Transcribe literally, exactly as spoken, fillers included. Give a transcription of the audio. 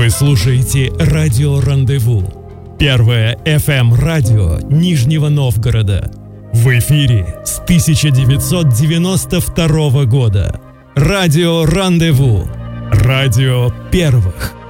Вы слушаете радио «Рандеву». Первое эф эм-радио Нижнего Новгорода. В эфире с тысяча девятьсот девяносто второго года. Радио «Рандеву». Радио первых.